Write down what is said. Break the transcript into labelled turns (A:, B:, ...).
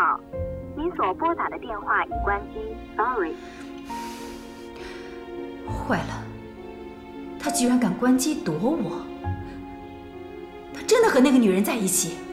A: 好，您所拨打的电话已关机 ，Sorry。
B: 坏了，他居然敢关机躲我！他真的和那个女人在一起？